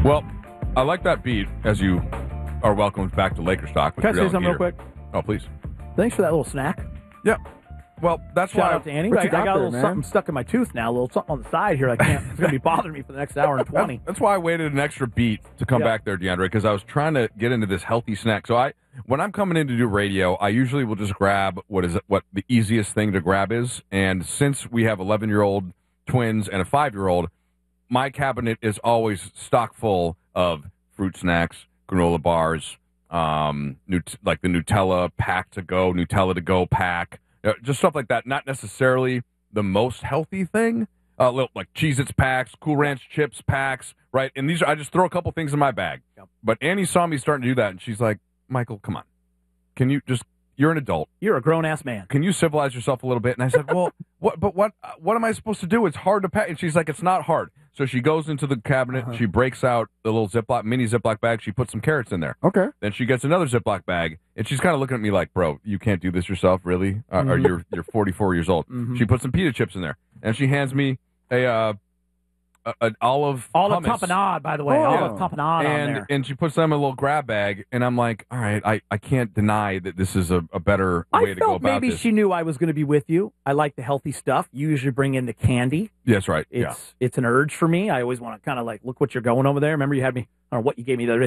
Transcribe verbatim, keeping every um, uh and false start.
Well, I like that beat as you are welcomed back to Lakers Talk. Can I say something real quick? Oh, please. Thanks for that little snack. Yeah. Well, that's Shout why out to Annie. What I, you I got got a there, little man? something stuck in my tooth now, a little something on the side here. I can't. It's going to be bothering me for the next hour and twenty. That's why I waited an extra beat to come Yeah. back there, DeAndre, because I was trying to get into this healthy snack. So I, when I'm coming in to do radio, I usually will just grab what is what the easiest thing to grab is. And since we have eleven-year-old twins and a five-year-old, my cabinet is always stock full of fruit snacks, granola bars, um, Nut- like the Nutella pack to go, Nutella to go pack, uh, just stuff like that. Not necessarily the most healthy thing. Uh, little, like Cheez-Its packs, Cool Ranch chips packs, right? And these are, I just throw a couple things in my bag. Yep. But Annie saw me starting to do that, and she's like, Michael, come on. Can you just, you're an adult. You're a grown-ass man. Can you civilize yourself a little bit? And I said, well, what, but what, uh, what am I supposed to do? It's hard to pack. And she's like, it's not hard. So she goes into the cabinet, Uh-huh. she breaks out the little Ziploc, mini Ziploc bag, she puts some carrots in there. Okay. Then she gets another Ziploc bag, and she's kind of looking at me like, bro, you can't do this yourself, really? Uh, Or Mhm. you're you're forty-four years old. Mhm. She puts some pita chips in there, and she hands me a uh, a- an olive Olive hummus. tapenade, by the way. Oh. Olive tapenade on And there. and she puts them in a little grab bag, and I'm like, all right, I, I can't deny that this is a, a better I way to go felt about maybe this. she knew I was going to be with you. I like the healthy stuff. You usually bring in the candy. Yes, right. It's yeah. it's an urge for me. I always want to kind of like look what you're going over there. Remember you had me, I don't know what you gave me the other day.